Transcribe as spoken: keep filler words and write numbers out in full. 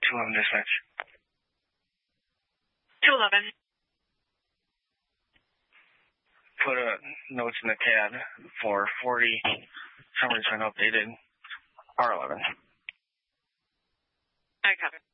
two eleven dispatch. two eleven. Put a notes in the tab for forty summary sign updated R eleven. I copy.